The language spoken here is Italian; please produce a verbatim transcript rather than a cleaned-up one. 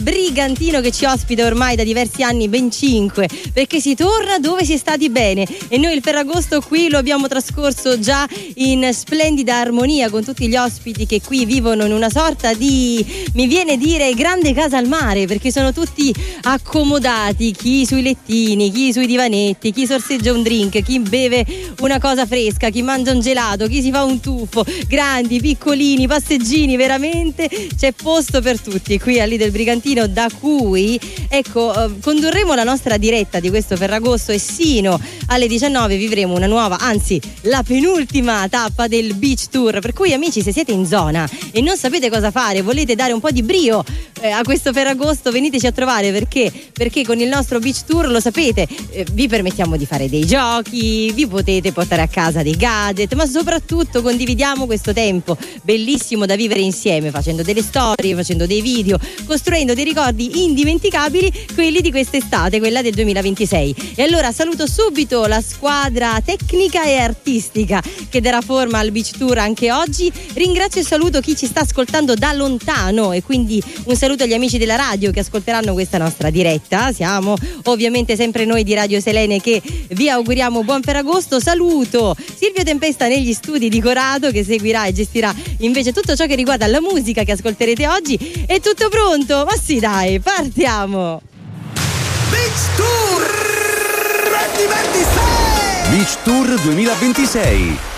Brigantino che ci ospita ormai da diversi anni, ben cinque, perché si torna dove si è stati bene, e noi il Ferragosto qui lo abbiamo trascorso già in splendida armonia con tutti gli ospiti che qui vivono in una sorta di, mi viene dire, grande casa al mare, perché sono tutti accomodati, chi sui lettini, chi sui divanetti, chi sorseggia un drink, chi beve una cosa fresca, chi mangia un gelato, chi si fa un tuffo, grandi, piccolini, passeggini, veramente c'è posto per tutti qui a Lidl Brigantino, da cui ecco eh, condurremo la nostra diretta di questo Ferragosto e sino alle diciannove vivremo una nuova, anzi la penultima tappa del Beach Tour, per cui amici, se siete in zona e non sapete cosa fare, volete dare un po' di brio eh, a questo Ferragosto, veniteci a trovare, perché perché con il nostro Beach Tour, lo sapete, eh, vi permettiamo di fare dei giochi, vi potete portare a casa dei gadget, ma soprattutto condividiamo questo tempo bellissimo da vivere insieme, facendo delle storie, facendo dei video, costruendo dei ricordi indimenticabili, quelli di quest'estate, quella del duemilaventisei. E allora saluto subito la squadra tecnica e artistica che darà forma al Beach Tour anche oggi. Ringrazio e saluto chi ci sta ascoltando da lontano, e quindi un saluto agli amici della radio che ascolteranno questa nostra diretta. Siamo ovviamente sempre noi di Radio Selene che vi auguriamo buon Ferragosto. Saluto Silvio Tempesta negli studi di Corrado, che seguirà e gestirà invece tutto ciò che riguarda la musica che ascolterete oggi. È tutto pronto? Ma sì, dai, partiamo! Beach Tour duemilaventisei! Beach Tour duemilaventisei